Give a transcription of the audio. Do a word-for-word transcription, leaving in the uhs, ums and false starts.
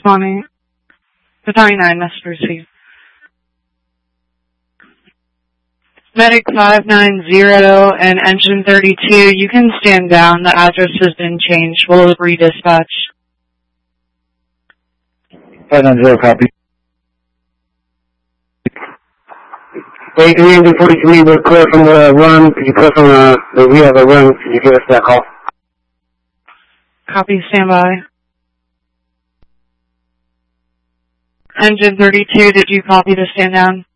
responding. Battalion nine, message received. Medic five nine zero and engine thirty-two, you can stand down. The address has been changed. We'll redispatch. five nine zero, copy. Hey, engine forty-three, we're clear from the run. Could you clear from the, the we have a run? Could you give us that call? Copy, stand by. Engine thirty-two, did you copy to stand down?